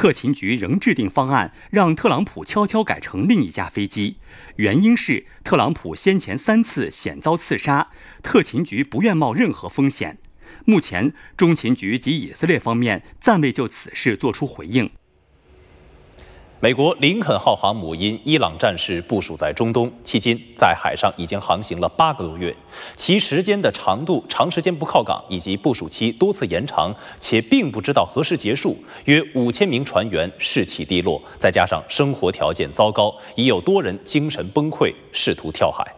特勤局仍制定方案，让特朗普悄悄改成另一架飞机。原因是特朗普先前3次险遭刺杀，特勤局不愿冒任何风险。目前，中情局及以色列方面暂未就此事作出回应。 美国林肯号航母因伊朗战事部署在中东，迄今在海上已经航行了8个多月，其时间的长度、长时间不靠港以及部署期多次延长，且并不知道何时结束，约5000名船员士气低落，再加上生活条件糟糕，已有多人精神崩溃，试图跳海。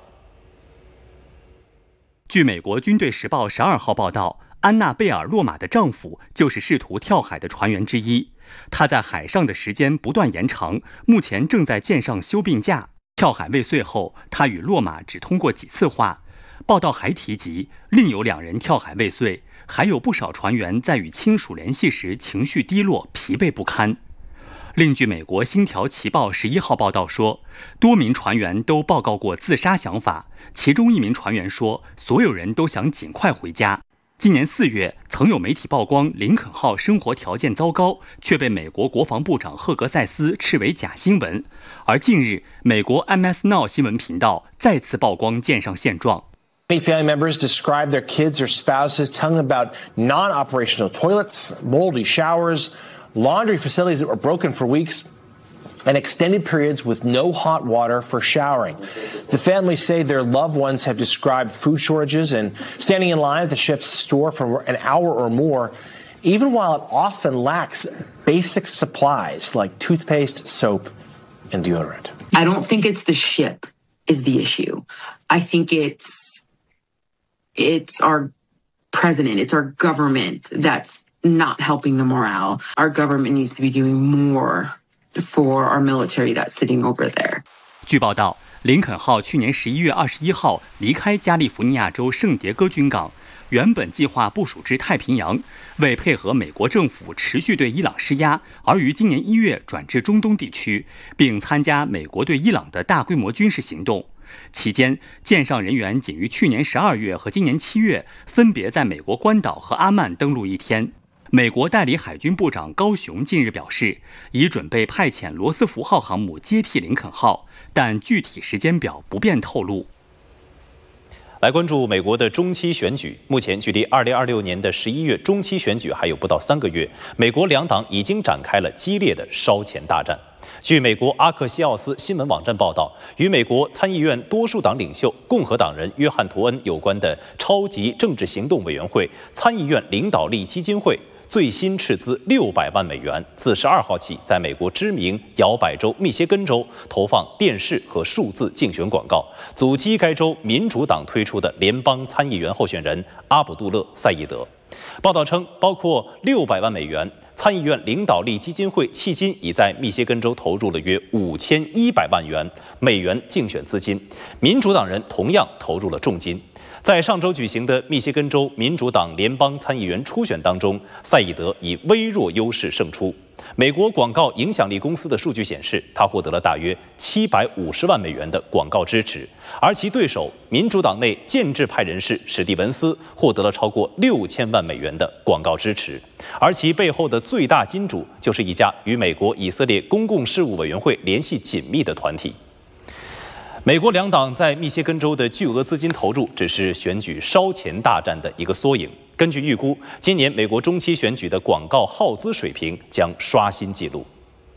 据美国军队时报12号报道，安娜贝尔·洛马的丈夫就是试图跳海的船员之一。他在海上的时间不断延长，目前正在舰上休病假。跳海未遂后，他与洛马只通过几次话。报道还提及，另有2人跳海未遂，还有不少船员在与亲属联系时情绪低落、疲惫不堪。另据美国《星条旗报》11号报道说，多名船员都报告过自杀想法，其中1名船员说，所有人都想尽快回家。今年4月，曾有媒体曝光林肯号生活条件糟糕，却被美国国防部长赫格塞斯斥为假新闻。而近日，美国 MS Now 新闻频道再次曝光舰上现状。 Many family members describe their kids or spouses telling them about non-operational toilets, moldy showers, laundry facilities that were broken for weeks, and extended periods with no hot water for showering. The families say their loved ones have described food shortages and standing in line at the ship's store for an hour or more, even while it often lacks basic supplies like toothpaste, soap, and deodorant. I don't think it's the ship is the issue. I think it's our president, it's our government that's not helping the morale. Our government needs to be doing more for our military that's sitting over there. 据报道，林肯号去年11月21号离开加利福尼亚州圣迭戈军港，原本计划部署至太平洋，为配合美国政府持续对伊朗施压，而于今年1月转至中东地区，并参加美国对伊朗的大规模军事行动。期间，舰上人员仅于去年12月和今年7月分别在美国关岛和阿曼登陆1天。美国代理海军部长高雄近日表示，已准备派遣罗斯福号航母接替林肯号，但具体时间表不便透露。 来关注美国的中期选举，目前距离2026年的11月中期选举还有不到3个月，美国两党已经展开了激烈的烧钱大战。据美国阿克西奥斯新闻网站报道，与美国参议院多数党领袖共和党人约翰·图恩有关的超级政治行动委员会参议院领导力基金会最新斥资600万美元，自12号起在美国知名摇摆州密歇根州投放电视和数字竞选广告，阻击该州民主党推出的联邦参议员候选人阿卜杜勒·赛义德。报道称，包括600万美元，参议院领导力基金会迄今已在密歇根州投入了约5100万美元竞选资金，民主党人同样投入了重金。在上周举行的密歇根州民主党联邦参议员初选当中，赛义德以微弱优势胜出。美国广告影响力公司的数据显示，他获得了大约750万美元的广告支持，而其对手民主党内建制派人士史蒂文斯获得了超过6000万美元的广告支持，而其背后的最大金主就是一家与美国以色列公共事务委员会联系紧密的团体。美国两党在密歇根州的巨额资金投入，只是选举烧钱大战的一个缩影。根据预估，今年美国中期选举的广告耗资水平将刷新纪录。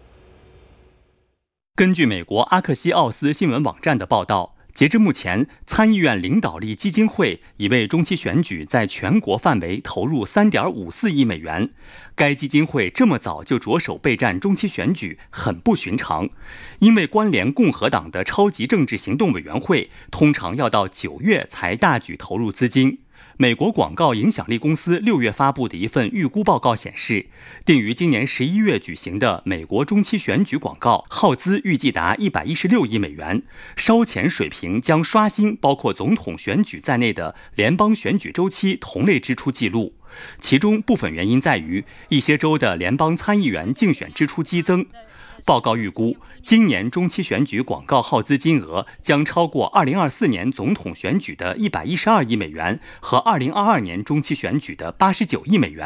根据美国阿克西奥斯新闻网站的报道，截至目前，参议院领导力基金会已为中期选举在全国范围投入3.54亿美元。该基金会这么早就着手备战中期选举，很不寻常，因为关联共和党的超级政治行动委员会通常要到9月才大举投入资金。美国广告影响力公司6月发布的一份预估报告显示，定于今年11月举行的美国中期选举广告耗资预计达116亿美元，烧钱水平将刷新包括总统选举在内的联邦选举周期同类支出记录。其中部分原因在于一些州的联邦参议员竞选支出激增。报告预估，今年中期选举广告耗资金额将超过2024年总统选举的112亿美元和2022年中期选举的89亿美元。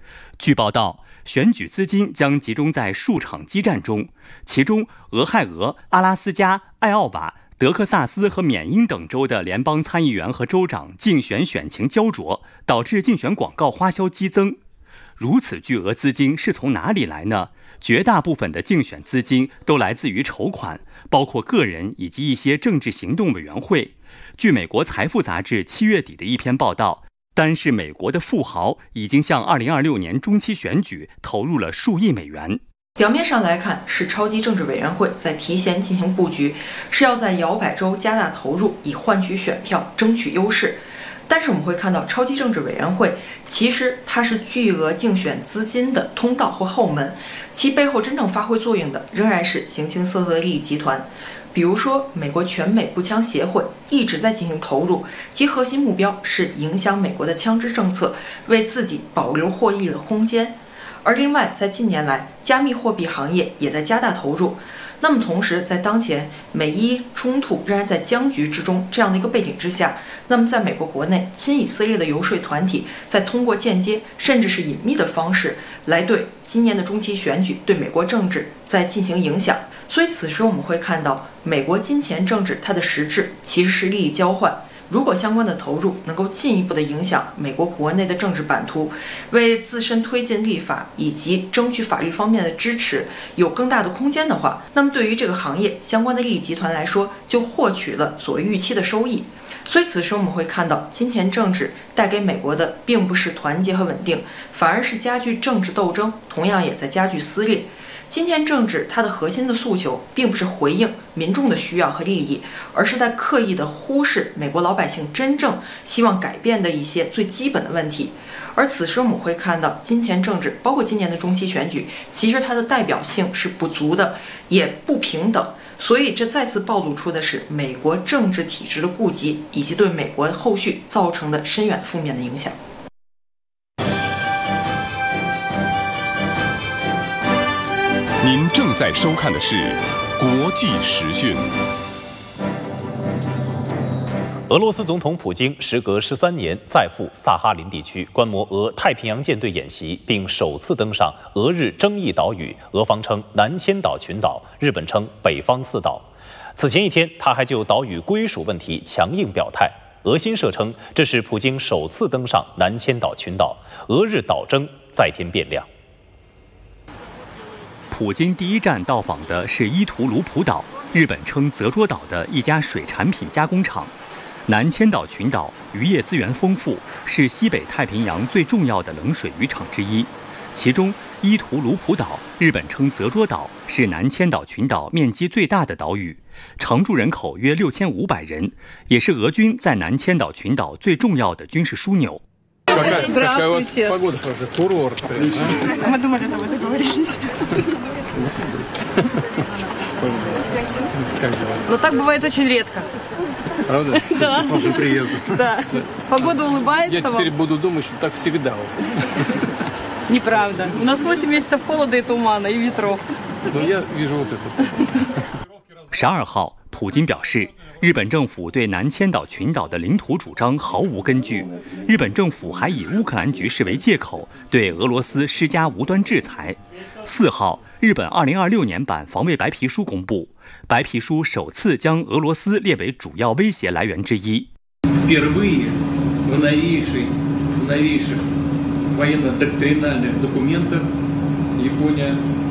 据报道，选举资金将集中在数场激战中，其中俄亥俄、阿拉斯加、艾奥瓦、德克萨斯和缅因等州的联邦参议员和州长竞选选情焦灼，导致竞选广告花销激增。如此巨额资金是从哪里来呢？绝大部分的竞选资金都来自于筹款，包括个人以及一些政治行动委员会。据美国财富杂志7月底的一篇报道，单是美国的富豪已经向2026年中期选举投入了数亿美元。 表面上来看，是超级政治委员会在提前进行布局，是要在摇摆州加大投入，以换取选票，争取优势。但是我们会看到，超级政治委员会其实它是巨额竞选资金的通道或后门，其背后真正发挥作用的仍然是形形色色的利益集团。比如说，美国全美步枪协会一直在进行投入，其核心目标是影响美国的枪支政策，为自己保留获益的空间。而另外，在近年来，加密货币行业也在加大投入。那么同时，在当前美伊冲突仍然在僵局之中这样的一个背景之下，那么在美国国内，亲以色列的游说团体在通过间接甚至是隐秘的方式来对今年的中期选举、对美国政治在进行影响。所以此时我们会看到，美国金钱政治它的实质其实是利益交换。如果相关的投入能够进一步的影响美国国内的政治版图，为自身推进立法以及争取法律方面的支持有更大的空间的话，那么对于这个行业相关的利益集团来说，就获取了所谓预期的收益。所以此时我们会看到，金钱政治带给美国的并不是团结和稳定，反而是加剧政治斗争，同样也在加剧撕裂。金钱政治它的核心的诉求并不是回应民众的需要和利益，而是在刻意的忽视美国老百姓真正希望改变的一些最基本的问题。而此时我们会看到，金钱政治包括今年的中期选举，其实它的代表性是不足的，也不平等。所以这再次暴露出的是美国政治体制的痼疾，以及对美国后续造成的深远负面的影响。 您正在收看的是国际时讯。 俄罗斯总统普京时隔13年再赴萨哈林地区观摩俄太平洋舰队演习，并首次登上俄日争议岛屿，俄方称南千岛群岛，日本称北方四岛。此前一天，他还就岛屿归属问题强硬表态。俄新社称，这是普京首次登上南千岛群岛，俄日岛争再添变量。 普京第一站到访的是伊图卢普岛，日本称泽捉岛的一家水产品加工厂。南千岛群岛渔业资源丰富，是西北太平洋最重要的冷水渔场之一。其中，伊图卢普岛，日本称泽捉岛，是南千岛群岛面积最大的岛屿，常住人口约6500人，也是俄军在南千岛群岛最重要的军事枢纽。 Какая у вас погода хорошая? Курорт. Мы думали, что вы договорились. Но так бывает очень редко. Правда? Да. С вашим приездом. Да. Погода улыбается вам. Я теперь буду думать, что так всегда. Неправда. У нас 8 месяцев холода и тумана, и ветров. Но я вижу вот это. 12号，普京表示，日本政府对南千岛群岛的领土主张毫无根据。日本政府还以乌克兰局势为借口，对俄罗斯施加无端制裁。4号，日本2026年版防卫白皮书公布，白皮书首次将俄罗斯列为主要威胁来源之一。 Впервые в новейших военно-доктринальных документах Япония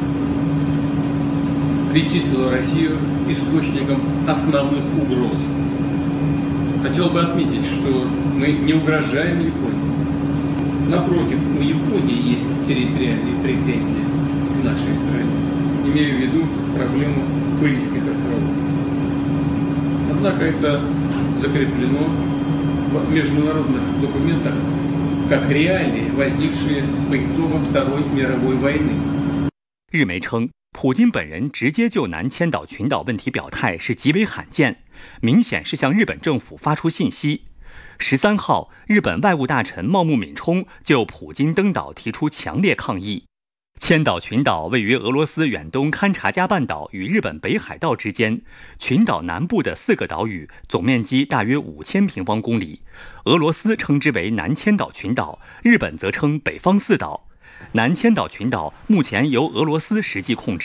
причислила Россию источником основных угроз. Хотел бы отметить, что мы не угрожаем Японии. Напротив, у Японии есть территориальные претензии к нашей стране. Имею в виду проблему Курильских островов. Однако это закреплено в международных документах как реалии, возникшие по итогам Второй мировой войны. 日媒称，普京本人直接就南千岛群岛问题表态是极为罕见，明显是向日本政府发出信息。13号，日本外务大臣茂木敏充就普京登岛提出强烈抗议。千岛群岛位于俄罗斯远东勘察加半岛与日本北海道之间，群岛南部的4个岛屿总面积大约5000平方公里，俄罗斯称之为南千岛群岛，日本则称北方四岛。 南千岛群岛目前由俄罗斯实际控制。